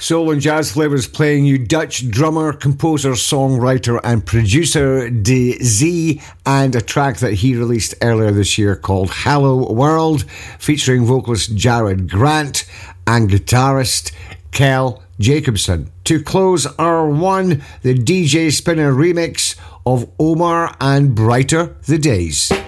Soul and jazz flavors playing you Dutch drummer, composer, songwriter and producer De Z, and a track that he released earlier this year called Hello World, featuring vocalist Jared Grant and guitarist Kel Jacobson. To close our one, the DJ Spinner remix of Omar and Brighter the Days.